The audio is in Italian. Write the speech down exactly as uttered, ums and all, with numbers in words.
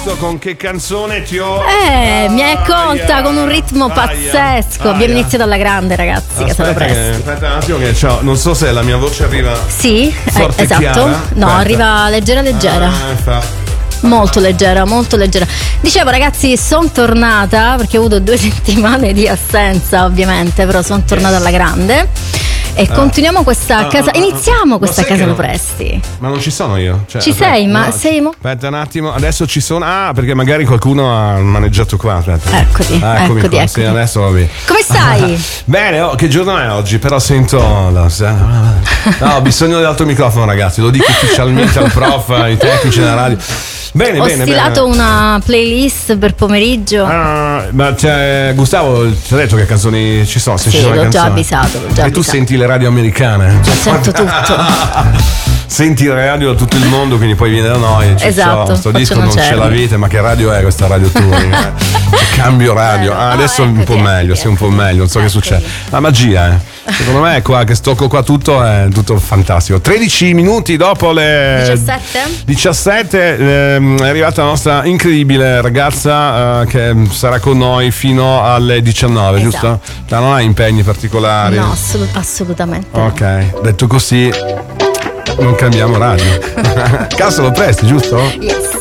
Con che canzone ti ho? Eh, mi hai colta con un ritmo pazzesco. Aia. Abbiamo iniziato alla grande, ragazzi. Casalo Aspetta, che, Presti. aspetta un attimo che c'ho, non so se la mia voce arriva. Sì, eh, forte, esatto. chiara. No, Aspetta. arriva leggera, leggera. Ah, fa. Molto leggera, molto leggera. Dicevo, ragazzi, sono tornata perché ho avuto due settimane di assenza, ovviamente, però sono tornata alla grande. E Ah. continuiamo questa Ah, casa. ah, ah, Iniziamo ah. questa Ma sai Casalo che no? Presti. Ma non ci sono io. Cioè, Ci aspetta, sei, ma no, sei mo- Aspetta un attimo, adesso ci sono. Ah, perché magari qualcuno ha maneggiato qua. Aspetta. Eccoti, Ah, eccomi eccoti, qua. eccoti. Sì, adesso va bene. Come stai? Bene, oh, che giorno è oggi? Però sento. No, ho bisogno dell'altro microfono, ragazzi. Lo dico ufficialmente al prof, ai tecnici della radio. Bene, Ho bene, stilato bene. una playlist per pomeriggio. Ah, ma c'è, Gustavo ti ha detto che canzoni ci sono? Se Sì, ci sono le l'ho già canzoni. avvisato, l'ho già E tu avvisato. senti le radio americane? Cioè, sento tutto. Senti le radio da tutto il mondo, quindi poi viene da noi. Cioè, Esatto, sto faccio disco una non ce certa. l'avete, ma che radio è questa radio touring? eh? Cambio radio. Ah, adesso Oh, è un po' eccoti, meglio, eccoti, sì, un po' meglio, non so che eccoti. succede. La magia, eh. Secondo me qua che stocco qua tutto è tutto fantastico. tredici minuti dopo le diciassette? diciassette ehm, è arrivata la nostra incredibile ragazza eh, che sarà con noi fino alle diciannove, Esatto. giusto? Ma non hai impegni particolari? No, assolut- assolutamente. no. Ok, detto così non cambiamo radio. Casalo Presti, giusto? Yes.